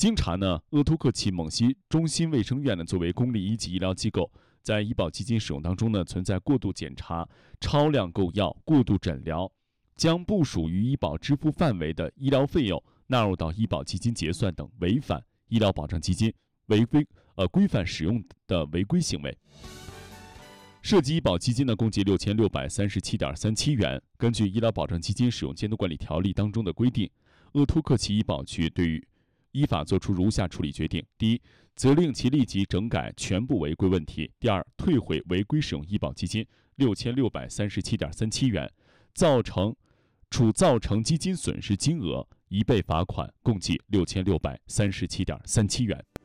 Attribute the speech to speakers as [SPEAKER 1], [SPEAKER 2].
[SPEAKER 1] 经查呢，鄂图克旗蒙西中心卫生院呢，作为公立一级医疗机构，在医保基金使用当中呢，存在过度检查、超量购药、过度诊疗，将不属于医保支付范围的医疗费用纳入到医保基金结算等违反医疗保障基金规范使用的违规行为。涉及医保基金呢，共计6637.37元。根据《医疗保障基金使用监督管理条例》当中的规定，鄂图克旗医保局对于依法作出如下处理决定：第一，责令其立即整改全部违规问题；第二，退回违规使用医保基金6637.37元，处造成基金损失金额1倍罚款，共计6637.37元。